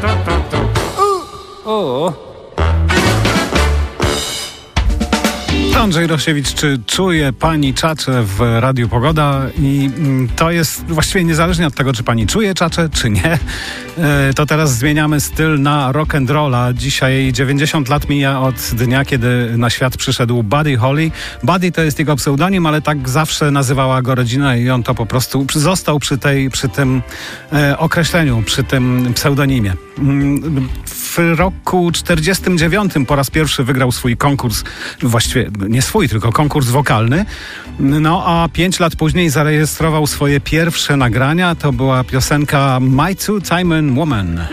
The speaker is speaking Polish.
Andrzej Rosiewicz, czy czuje pani czaczę w Radiu Pogoda? I to jest właściwie niezależnie od tego, czy pani czuje czaczę, czy nie. To teraz zmieniamy styl na rock'n'rolla. Dzisiaj 90 lat mija od dnia, kiedy na świat przyszedł Buddy Holly. Buddy to jest jego pseudonim, ale tak zawsze nazywała go rodzina i on to po prostu został przy tym określeniu, przy tym pseudonimie. W roku 49 po raz pierwszy wygrał swój konkurs, właściwie nie swój, tylko konkurs wokalny. No a 5 lat później zarejestrował swoje pierwsze nagrania. To była piosenka My Two-Timing Woman.